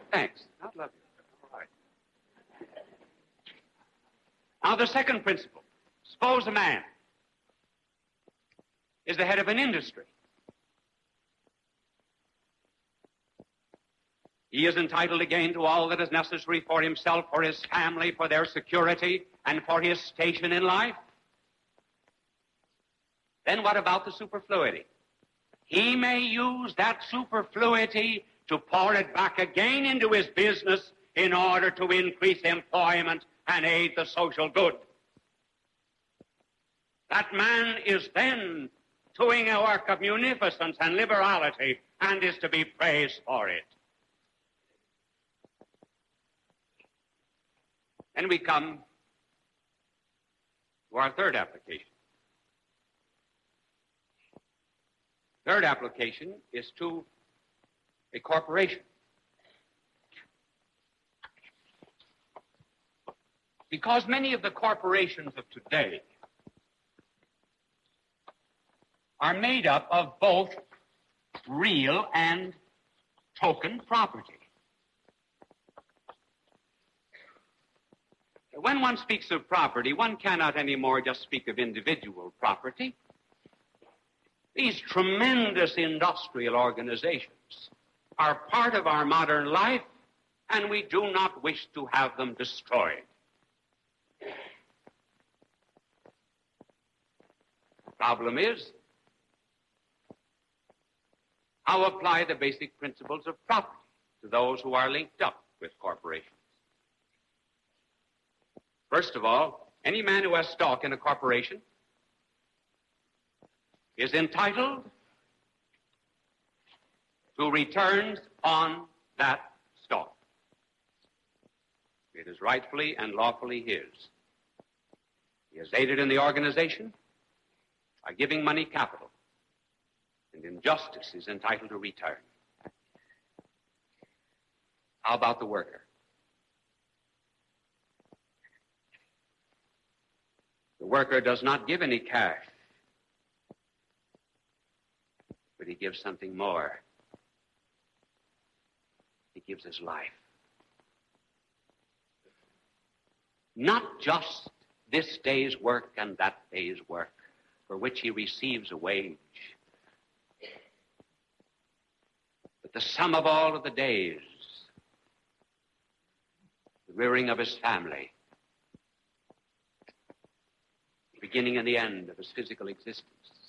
Thanks. I'd love you. All right. Now, the second principle. Suppose a man is the head of an industry. He is entitled again to all that is necessary for himself, for his family, for their security, and for his station in life. Then what about the superfluity? He may use that superfluity to pour it back again into his business in order to increase employment and aid the social good. That man is then doing a work of munificence and liberality and is to be praised for it. Then we come to our third application. Third application is to a corporation. Because many of the corporations of today are made up of both real and token property. When one speaks of property, one cannot anymore just speak of individual property. These tremendous industrial organizations are part of our modern life, and we do not wish to have them destroyed. The problem is, how apply the basic principles of property to those who are linked up with corporations? First of all, any man who has stock in a corporation is entitled to returns on that stock. It is rightfully and lawfully his. He has aided in the organization by giving money capital, and in justice is entitled to return. How about the worker? The worker does not give any cash, but he gives something more. He gives his life. Not just this day's work and that day's work, for which he receives a wage, but the sum of all of the days, the rearing of his family, the beginning and the end of his physical existence.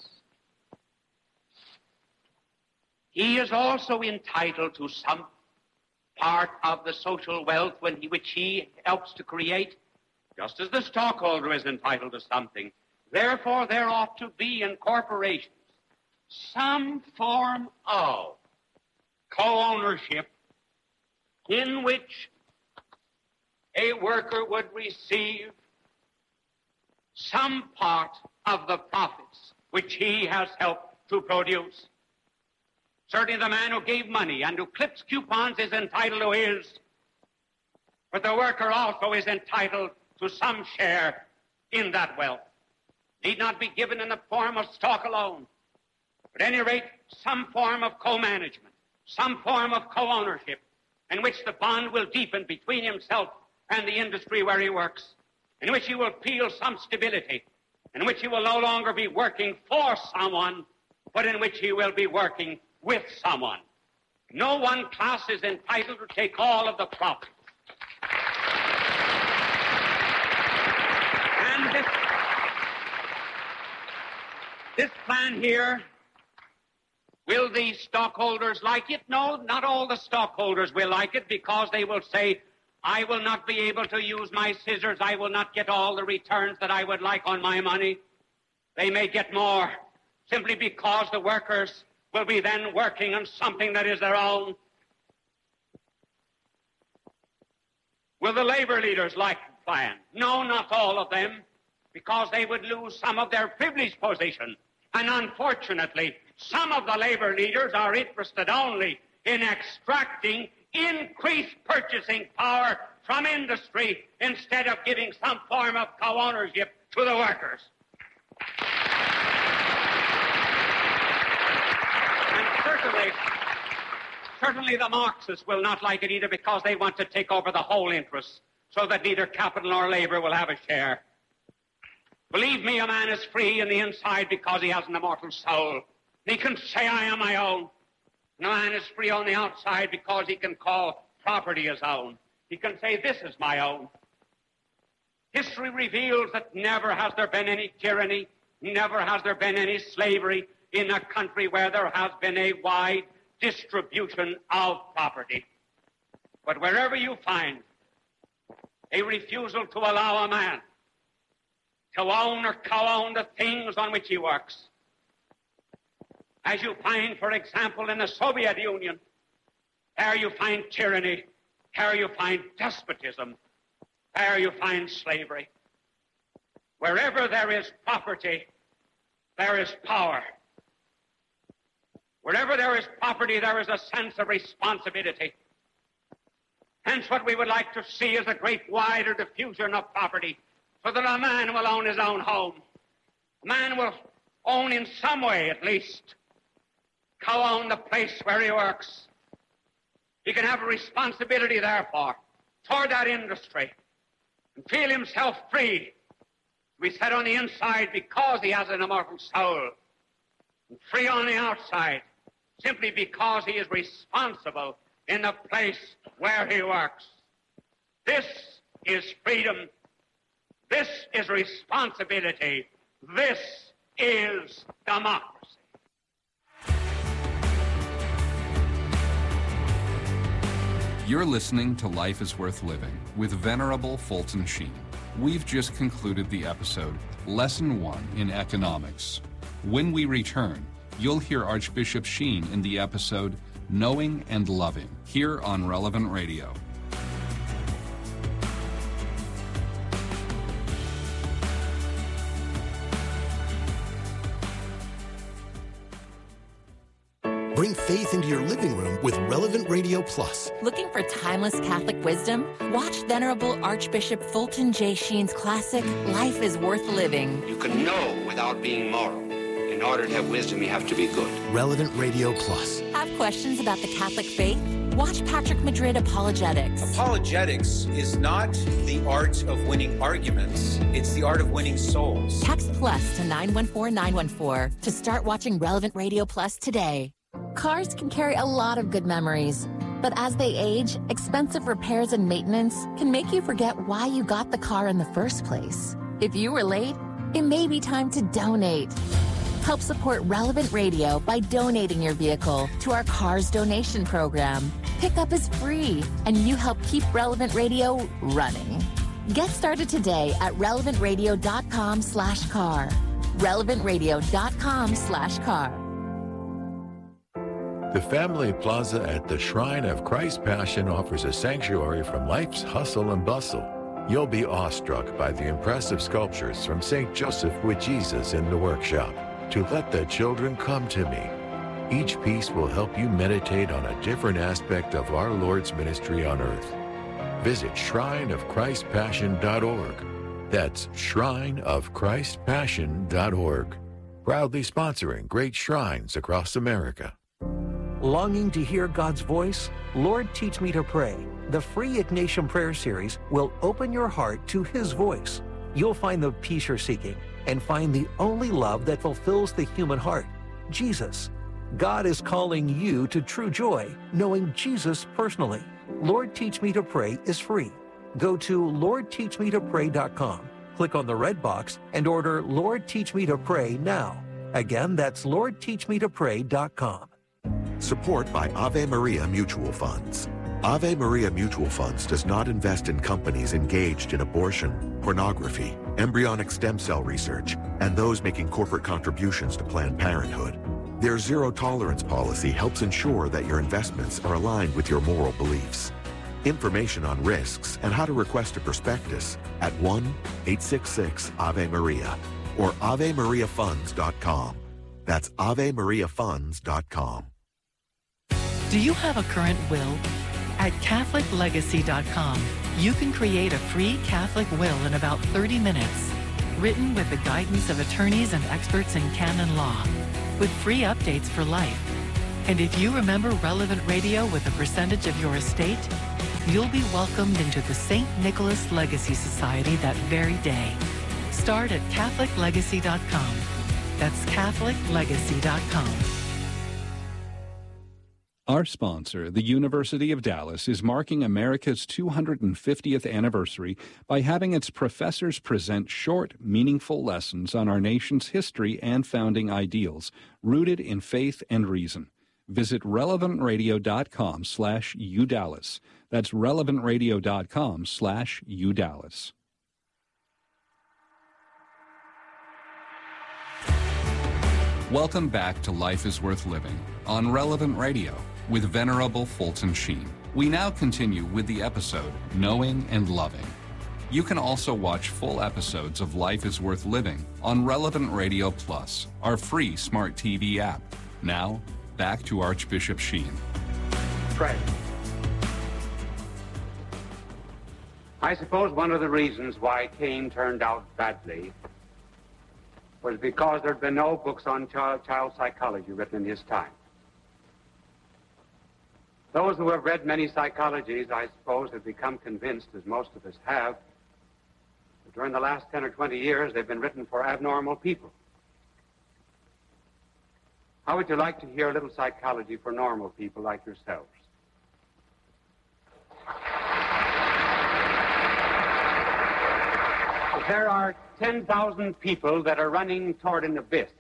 He is also entitled to some part of the social wealth which he helps to create, just as the stockholder is entitled to something. Therefore, there ought to be in corporations some form of co-ownership in which a worker would receive some part of the profits which he has helped to produce. Certainly the man who gave money and who clips coupons is entitled to his, but the worker also is entitled to some share in that wealth. Need not be given in the form of stock alone, but at any rate, some form of co-management, some form of co-ownership, in which the bond will deepen between himself and the industry where he works, in which he will feel some stability, in which he will no longer be working for someone, but in which he will be working with someone. No one class is entitled to take all of the profit. And this plan here, will the stockholders like it? No, not all the stockholders will like it, because they will say, I will not be able to use my scissors. I will not get all the returns that I would like on my money. They may get more, simply because the workers will be then working on something that is their own. Will the labor leaders like the plan? No, not all of them, because they would lose some of their privileged position. And unfortunately, some of the labor leaders are interested only in extracting increased purchasing power from industry instead of giving some form of co-ownership to the workers. And certainly the Marxists will not like it either, because they want to take over the whole interest so that neither capital nor labor will have a share. Believe me, a man is free in the inside because he has an immortal soul. He can say, I am my own. And a man is free on the outside because he can call property his own. He can say, this is my own. History reveals that never has there been any tyranny, never has there been any slavery in a country where there has been a wide distribution of property. But wherever you find a refusal to allow a man to own or co-own the things on which he works, as you find, for example, in the Soviet Union, there you find tyranny, there you find despotism, there you find slavery. Wherever there is property, there is power. Wherever there is property, there is a sense of responsibility. Hence, what we would like to see is a great wider diffusion of property, so that a man will own his own home. A man will own in some way, at least, co-own the place where he works. He can have a responsibility, therefore, toward that industry and feel himself free to be set on the inside because he has an immortal soul, and free on the outside simply because he is responsible in the place where he works. This is freedom. This is responsibility. This is democracy. You're listening to Life is Worth Living with Venerable Fulton Sheen. We've just concluded the episode, Lesson 1 in Economics. When we return, you'll hear Archbishop Sheen in the episode, Knowing and Loving, here on Relevant Radio. Bring faith into your living room with Relevant Radio Plus. Looking for timeless Catholic wisdom? Watch Venerable Archbishop Fulton J. Sheen's classic, Life is Worth Living. You can know without being moral. In order to have wisdom, you have to be good. Relevant Radio Plus. Have questions about the Catholic faith? Watch Patrick Madrid Apologetics. Apologetics is not the art of winning arguments. It's the art of winning souls. Text plus to 914-914 to start watching Relevant Radio Plus today. Cars can carry a lot of good memories, but as they age, expensive repairs and maintenance can make you forget why you got the car in the first place. If you were late, it may be time to donate. Help support Relevant Radio by donating your vehicle to our Cars donation program. Pickup is free, and you help keep Relevant Radio running. Get started today at relevantradio.com/car. relevantradio.com/car. The Family Plaza at the Shrine of Christ Passion offers a sanctuary from life's hustle and bustle. You'll be awestruck by the impressive sculptures from St. Joseph with Jesus in the workshop. To Let the Children Come to Me. Each piece will help you meditate on a different aspect of our Lord's ministry on earth. Visit shrineofchristpassion.org. That's shrineofchristpassion.org. Proudly sponsoring great shrines across America. Longing to hear God's voice? Lord, Teach Me to Pray. The free Ignatian Prayer Series will open your heart to His voice. You'll find the peace you're seeking and find the only love that fulfills the human heart, Jesus. God is calling you to true joy, knowing Jesus personally. Lord, Teach Me to Pray is free. Go to LordTeachMeToPray.com, click on the red box, and order Lord, Teach Me to Pray now. Again, that's LordTeachMeToPray.com. Support by Ave Maria Mutual Funds. Ave Maria Mutual Funds does not invest in companies engaged in abortion, pornography, embryonic stem cell research, and those making corporate contributions to Planned Parenthood. Their zero-tolerance policy helps ensure that your investments are aligned with your moral beliefs. Information on risks and how to request a prospectus at 1-866-AVE-MARIA or AveMariaFunds.com. That's AveMariaFunds.com. Do you have a current will? At CatholicLegacy.com, you can create a free Catholic will in about 30 minutes, written with the guidance of attorneys and experts in canon law, with free updates for life. And if you remember Relevant Radio with a percentage of your estate, you'll be welcomed into the St. Nicholas Legacy Society that very day. Start at CatholicLegacy.com. That's CatholicLegacy.com. Our sponsor, the University of Dallas, is marking America's 250th anniversary by having its professors present short, meaningful lessons on our nation's history and founding ideals, rooted in faith and reason. Visit relevantradio.com/UDallas. That's relevantradio.com/UDallas. Welcome back to Life is Worth Living on Relevant Radio with Venerable Fulton Sheen. We now continue with the episode, Knowing and Loving. You can also watch full episodes of Life is Worth Living on Relevant Radio Plus, our free smart TV app. Now, back to Archbishop Sheen. Pray. I suppose one of the reasons why Cain turned out badly was because there had been no books on child psychology written in his time. Those who have read many psychologies, I suppose, have become convinced, as most of us have, that during the last 10 or 20 years, they've been written for abnormal people. How would you like to hear a little psychology for normal people like yourselves? There are 10,000 people that are running toward an abyss,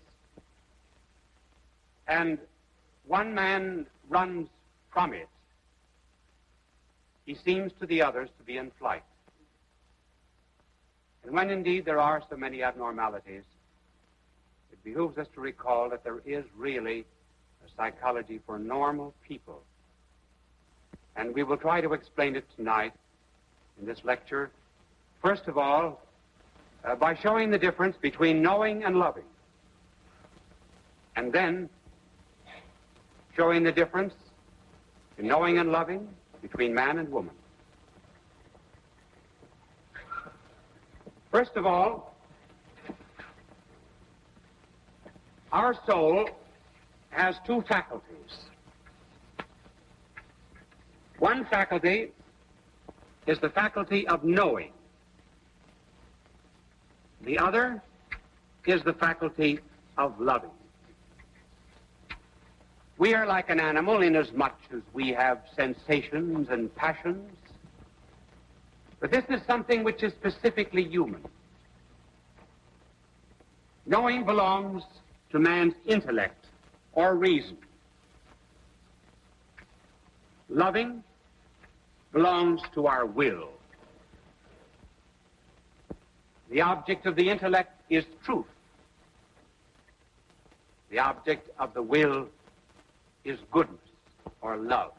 and one man runs from it. He seems to the others to be in flight. And when indeed there are so many abnormalities, it behooves us to recall that there is really a psychology for normal people. And we will try to explain it tonight in this lecture, first of all, by showing the difference between knowing and loving, and then showing the difference in knowing and loving between man and woman. First of all, our soul has two faculties. One faculty is the faculty of knowing. The other is the faculty of loving. We are like an animal inasmuch as we have sensations and passions, but this is something which is specifically human. Knowing belongs to man's intellect or reason. Loving belongs to our will. The object of the intellect is truth. The object of the will is goodness or love.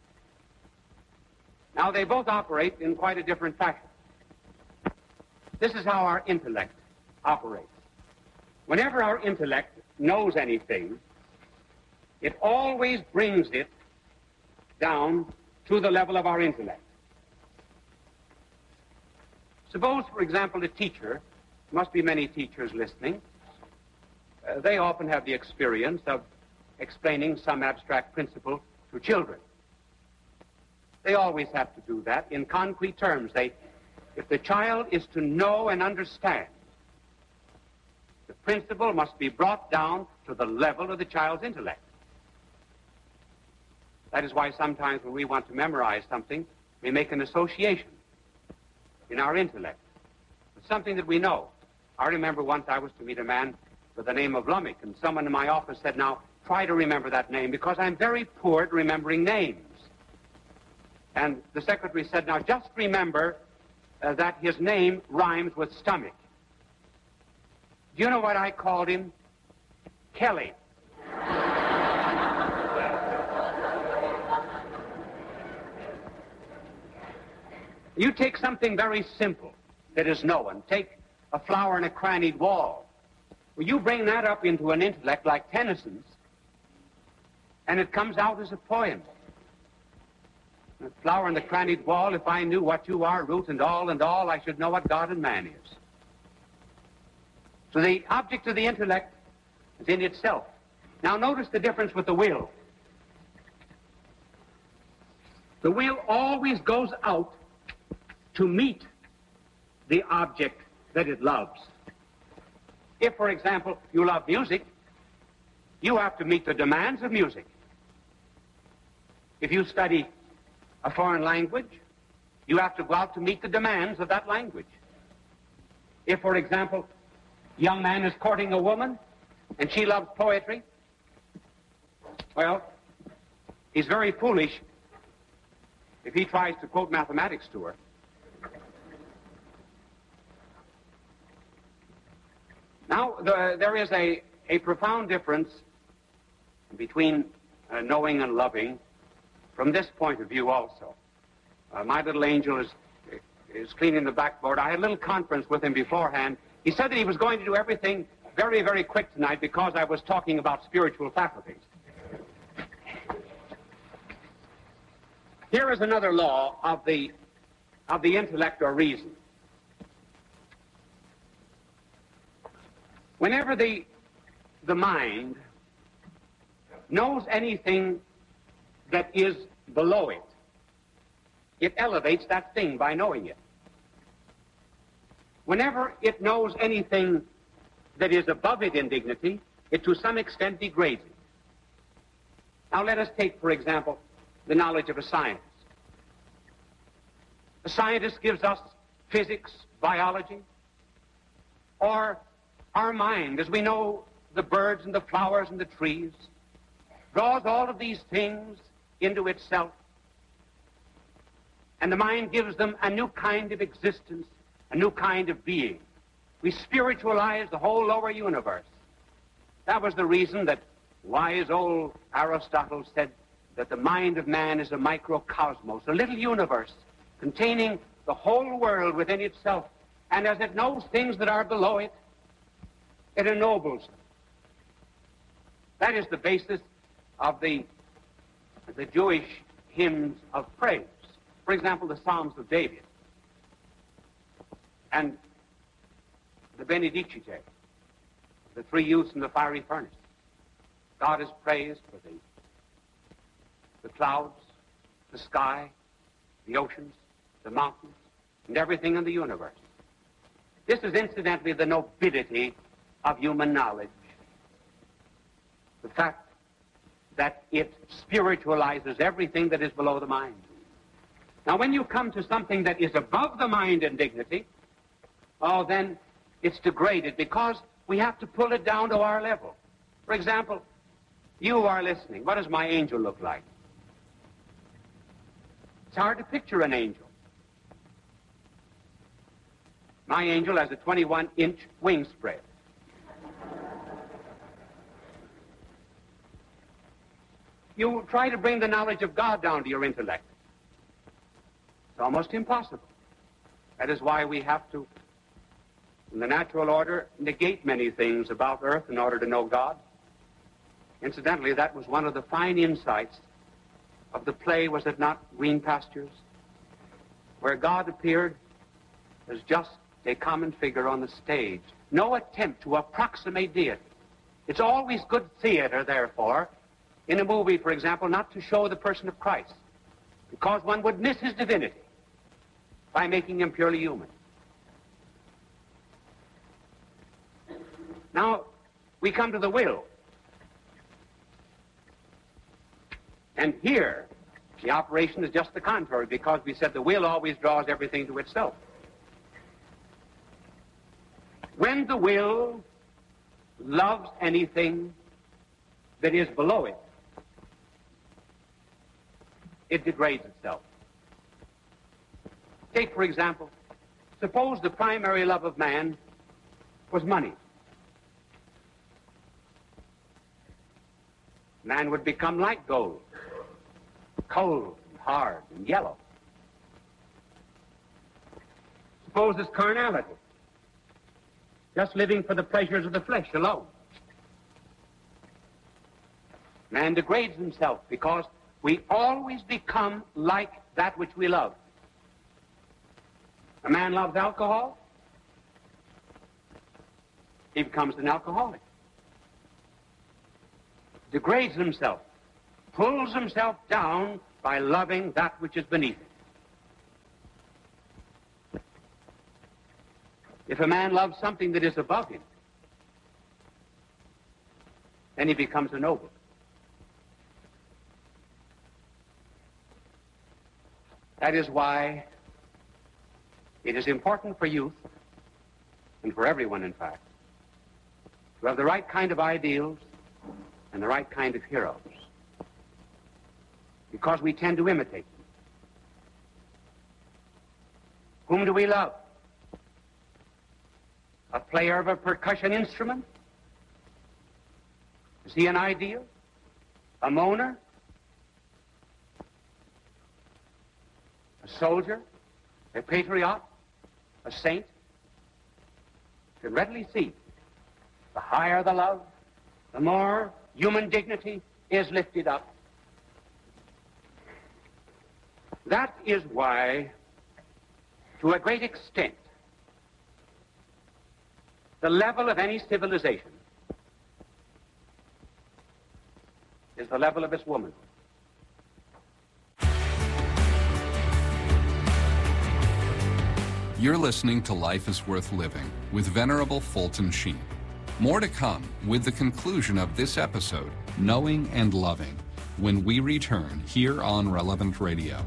Now, they both operate in quite a different fashion. This is how our intellect operates. Whenever our intellect knows anything, it always brings it down to the level of our intellect. Suppose, for example, a teacher, there must be many teachers listening, they often have the experience of explaining some abstract principle to children. They always have to do that in concrete terms. If the child is to know and understand, the principle must be brought down to the level of the child's intellect. That is why sometimes when we want to memorize something, we make an association in our intellect. It's something that we know. I remember once I was to meet a man with the name of Lummick, and someone in my office said, now, try to remember that name, because I'm very poor at remembering names. And the secretary said, now, just remember that his name rhymes with stomach. Do you know what I called him? Kelly. You take something very simple that is known. Take a flower in a crannied wall. Well, you bring that up into an intellect like Tennyson's, and it comes out as a poem. A flower in the crannied wall, if I knew what you are, root and all, I should know what God and man is. So the object of the intellect is in itself. Now notice the difference with the will. The will always goes out to meet the object that it loves. If, for example, you love music, you have to meet the demands of music. If you study a foreign language, you have to go out to meet the demands of that language. If, for example, a young man is courting a woman and she loves poetry, well, he's very foolish if he tries to quote mathematics to her. Now, there is a profound difference between knowing and loving from this point of view also. My little angel is cleaning the backboard. I had a little conference with him beforehand. He said that he was going to do everything very, very quick tonight because I was talking about spiritual faculties. Here is another law of the intellect or reason. Whenever the mind knows anything that is below it, it elevates that thing by knowing it. Whenever it knows anything that is above it in dignity, it to some extent degrades it. Now let us take, for example, the knowledge of a scientist. A scientist gives us physics, biology, or our mind, as we know the birds and the flowers and the trees, draws all of these things into itself, and the mind gives them a new kind of existence, a new kind of being. We spiritualize the whole lower universe. That was the reason that wise old Aristotle said that the mind of man is a microcosmos, a little universe containing the whole world within itself. And as it knows things that are below it, it ennobles them. That is the basis of the Jewish hymns of praise. For example, the Psalms of David and the Benedicite, the three youths in the fiery furnace. God is praised for the clouds, the sky, the oceans, the mountains, and everything in the universe. This is incidentally the nobility of human knowledge. The fact that it spiritualizes everything that is below the mind. Now, when you come to something that is above the mind in dignity, oh, then it's degraded because we have to pull it down to our level. For example, you are listening. What does my angel look like? It's hard to picture an angel. My angel has a 21-inch wing spread. You try to bring the knowledge of God down to your intellect. It's almost impossible. That is why we have to, in the natural order, negate many things about earth in order to know God. Incidentally, that was one of the fine insights of the play, was it not, Green Pastures? Where God appeared as just a common figure on the stage. No attempt to approximate deity. It's always good theater, therefore, in a movie, for example, not to show the person of Christ, because one would miss his divinity by making him purely human. Now, we come to the will. And here, the operation is just the contrary, because we said the will always draws everything to itself. When the will loves anything that is below it, it degrades itself. Take, for example, suppose the primary love of man was money. Man would become like gold, cold and hard and yellow. Suppose it's carnality, just living for the pleasures of the flesh alone. Man degrades himself because we always become like that which we love. A man loves alcohol, he becomes an alcoholic. Degrades himself, pulls himself down by loving that which is beneath it. If a man loves something that is above him, then he becomes a noble. That is why it is important for youth, and for everyone, in fact, to have the right kind of ideals and the right kind of heroes, because we tend to imitate them. Whom do we love? A player of a percussion instrument? Is he an ideal? A moaner? A soldier? A patriot? A saint? You can readily see, the higher the love, the more human dignity is lifted up. That is why, to a great extent, the level of any civilization is the level of its woman. You're listening to Life is Worth Living with Venerable Fulton Sheen. More to come with the conclusion of this episode, Knowing and Loving, when we return here on Relevant Radio.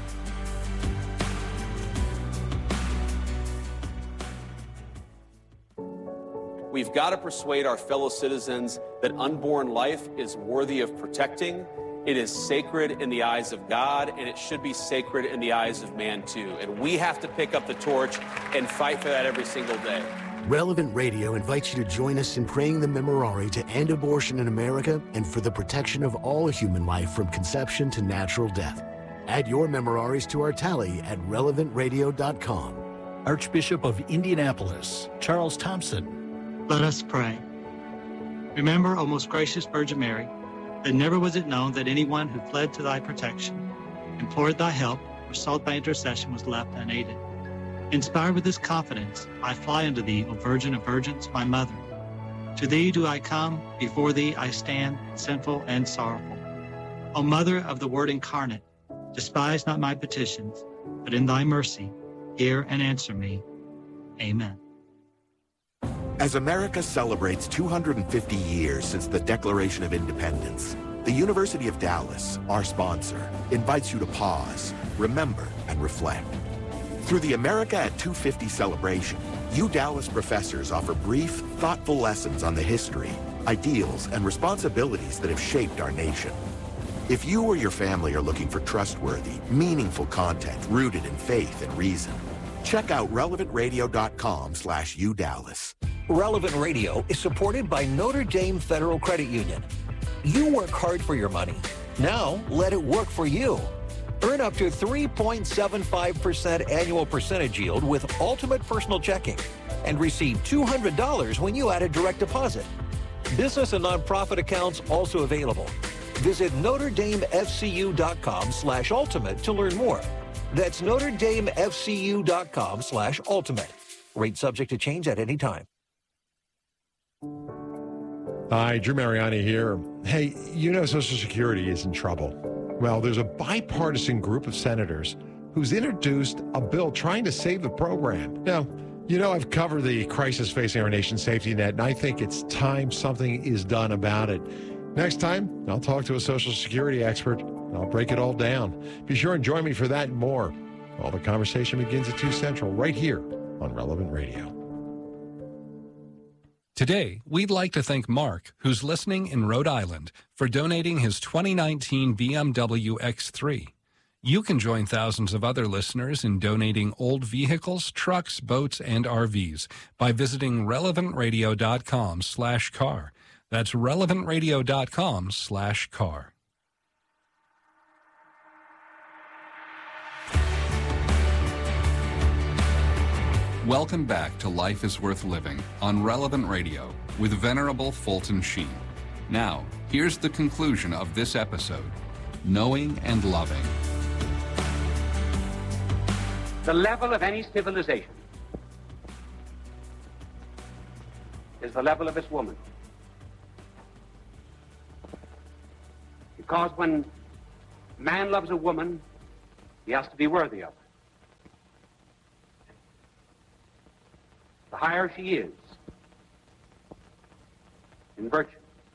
We've got to persuade our fellow citizens that unborn life is worthy of protecting. It is sacred in the eyes of God, and it should be sacred in the eyes of man, too. And we have to pick up the torch and fight for that every single day. Relevant Radio invites you to join us in praying the Memorare to end abortion in America and for the protection of all human life from conception to natural death. Add your Memoraries to our tally at relevantradio.com. Archbishop of Indianapolis, Charles Thompson. Let us pray. Remember, O most gracious Virgin Mary, that never was it known that anyone who fled to thy protection, implored thy help, or sought thy intercession was left unaided. Inspired with this confidence, I fly unto thee, O Virgin of Virgins, my mother. To thee do I come, before thee I stand, sinful and sorrowful. O Mother of the Word incarnate, despise not my petitions, but in thy mercy, hear and answer me. Amen. As America celebrates 250 years since the Declaration of Independence, the University of Dallas, our sponsor, invites you to pause, remember, and reflect. Through the America at 250 celebration, U Dallas professors offer brief, thoughtful lessons on the history, ideals, and responsibilities that have shaped our nation. If you or your family are looking for trustworthy, meaningful content rooted in faith and reason, check out relevantradio.com/UDallas. Relevant Radio is supported by Notre Dame Federal Credit Union. You work hard for your money. Now, let it work for you. Earn up to 3.75% annual percentage yield with Ultimate Personal Checking and receive $200 when you add a direct deposit. Business and nonprofit accounts also available. Visit NotreDameFCU.com/ultimate to learn more. That's NotreDameFCU.com/ultimate. Rate subject to change at any time. Hi, Drew Mariani here. Hey, you know Social Security is in trouble. Well, there's a bipartisan group of senators who's introduced a bill trying to save the program. Now, you know I've covered the crisis facing our nation's safety net, and I think it's time something is done about it. Next time, I'll talk to a Social Security expert, and I'll break it all down. Be sure and join me for that and more. All the conversation begins at 2 Central, right here on Relevant Radio. Today, we'd like to thank Mark, who's listening in Rhode Island, for donating his 2019 BMW X3. You can join thousands of other listeners in donating old vehicles, trucks, boats, and RVs by visiting relevantradio.com/car. That's relevantradio.com/car. Welcome back to Life is Worth Living on Relevant Radio with Venerable Fulton Sheen. Now, here's the conclusion of this episode, Knowing and Loving. The level of any civilization is the level of its woman. Because when A man loves a woman, he has to be worthy of her. The higher she is in virtue,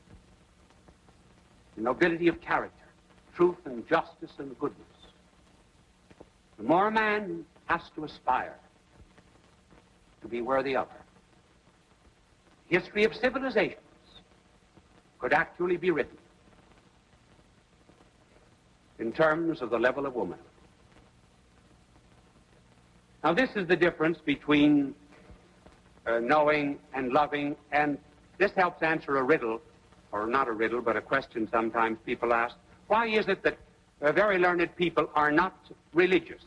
in nobility of character, truth and justice and goodness, the more a man has to aspire to be worthy of her. History of civilizations could actually be written in terms of the level of womanhood. Now, this is the difference between knowing and loving, and this helps answer a riddle, or not a riddle, but a question sometimes people ask. Why is it that very learned people are not religious?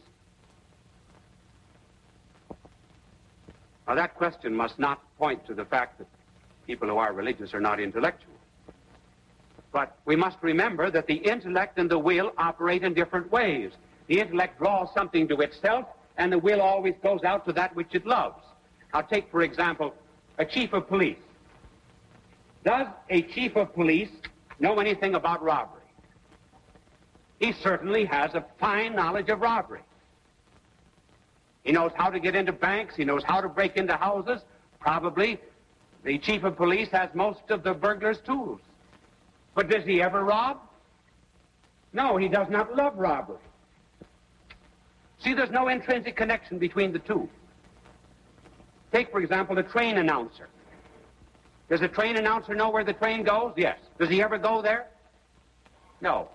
Now, that question must not point to the fact that people who are religious are not intellectual. But we must remember that the intellect and the will operate in different ways. The intellect draws something to itself, and the will always goes out to that which it loves. Now, take, for example, a chief of police. Does a chief of police know anything about robbery? He certainly has a fine knowledge of robbery. He knows how to get into banks. He knows how to break into houses. Probably the chief of police has most of the burglar's tools. But does he ever rob? No, he does not love robbery. See, there's no intrinsic connection between the two. Take, for example, a train announcer. Does a train announcer know where the train goes? Yes. Does he ever go there? No.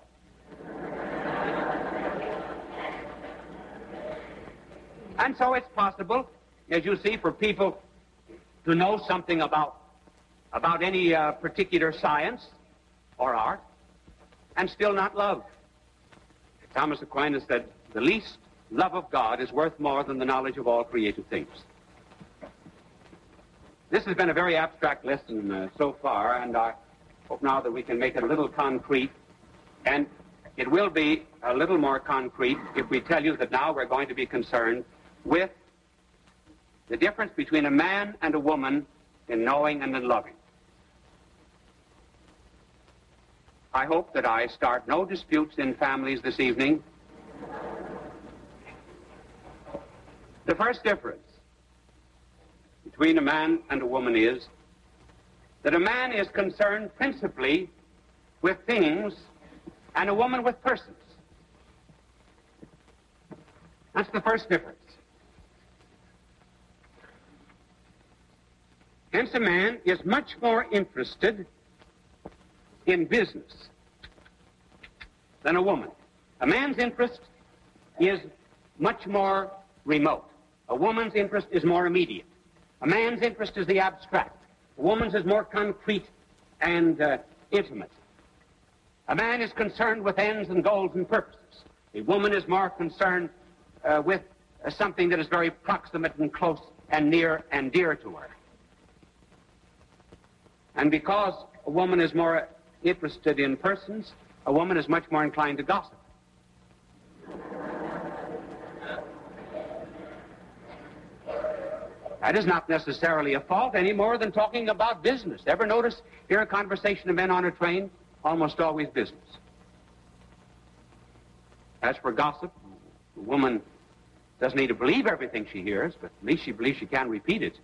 And so it's possible, as you see, for people to know something about any particular science or art and still not love. Thomas Aquinas said, the least love of God is worth more than the knowledge of all created things. This has been a very abstract lesson so far, and I hope now that we can make it a little concrete, and it will be a little more concrete if we tell you that now we're going to be concerned with the difference between a man and a woman in knowing and in loving. I hope that I start no disputes in families this evening. The first difference between a man and a woman is that a man is concerned principally with things and a woman with persons. That's the first difference. Hence, a man is much more interested in business than a woman. A man's interest is much more remote. A woman's interest is more immediate. A man's interest is the abstract. A woman's is more concrete and intimate. A man is concerned with ends and goals and purposes. A woman is more concerned with something that is very proximate and close and near and dear to her. And because a woman is more interested in persons, a woman is much more inclined to gossip. That is not necessarily a fault any more than talking about business. Ever notice, hear a conversation of men on a train? Almost always business. As for gossip, the woman doesn't need to believe everything she hears, but at least she believes she can repeat it.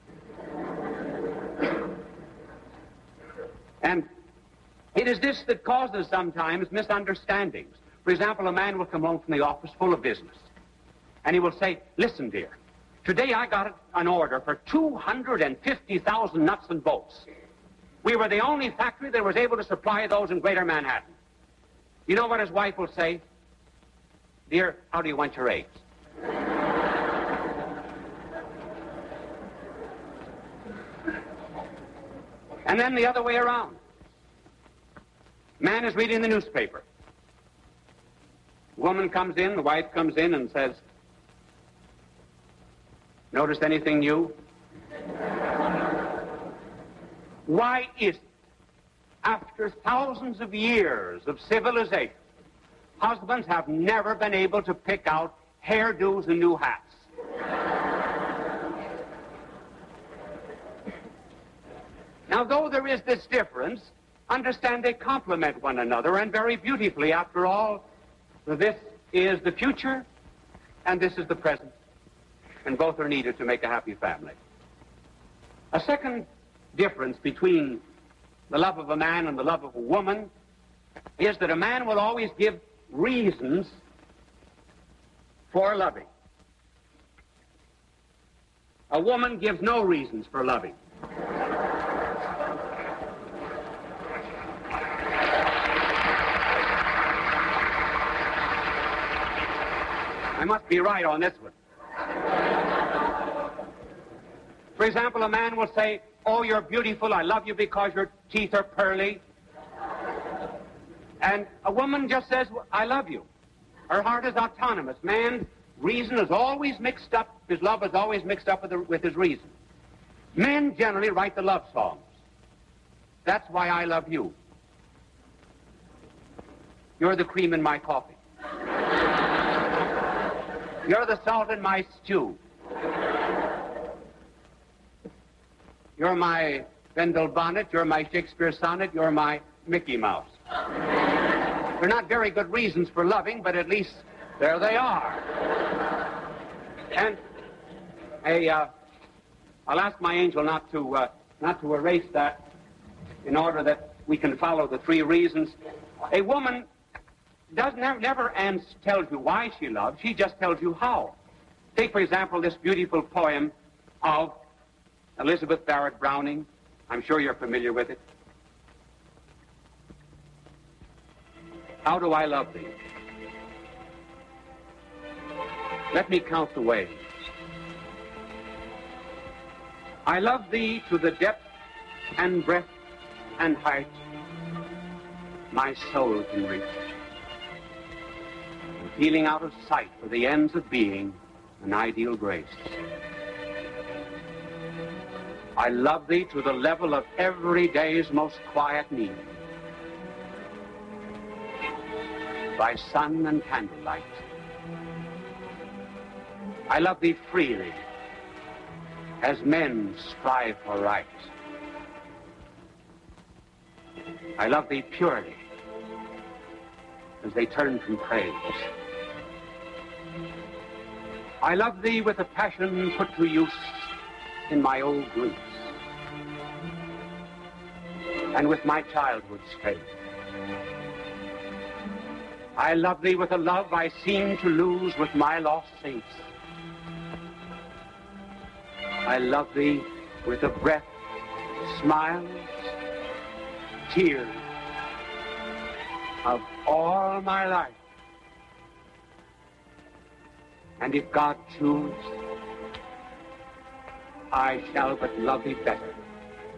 And it is this that causes sometimes misunderstandings. For example, a man will come home from the office full of business, and he will say, listen, dear, today I got an order for 250,000 nuts and bolts. We were the only factory that was able to supply those in Greater Manhattan. You know what his wife will say? Dear, how do you want your eggs? And then the other way around. Man is reading the newspaper. Woman comes in, the wife comes in and says, noticed anything new? Why is it, after thousands of years of civilization, husbands have never been able to pick out hairdos and new hats? Now, though there is this difference, understand they complement one another, and very beautifully. After all, This is the future, and this is the present, and both are needed to make a happy family. A second difference between the love of a man and the love of a woman is that a man will always give reasons for loving. A woman gives no reasons for loving. I must be right on this one. For example, a man will say, "Oh, you're beautiful, I love you because your teeth are pearly." And a woman just says, "I love you." Her heart is autonomous. Man's reason is always mixed up, his love is always mixed up with his reason. Men generally write the love songs. That's why I love you. You're the cream in my coffee. You're the salt in my stew. You're my Bendel bonnet, you're my Shakespeare sonnet, you're my Mickey Mouse. They're not very good reasons for loving, but at least there they are. And I'll ask my angel not to erase that in order that we can follow the three reasons. A woman never tells you why she loves, she just tells you how. Take, for example, this beautiful poem of Elizabeth Barrett Browning. I'm sure you're familiar with it. How do I love thee? Let me count the ways. I love thee to the depth and breadth and height my soul can reach. Feeling out of sight for the ends of being an ideal grace. I love thee to the level of every day's most quiet need. By sun and candlelight. I love thee freely, as men strive for right. I love thee purely, as they turn from praise. I love thee with a passion put to use in my old griefs, and with my childhood's faith. I love thee with a love I seem to lose with my lost saints. I love thee with a breath, smiles, tears of all my life. And if God choose, I shall but love thee better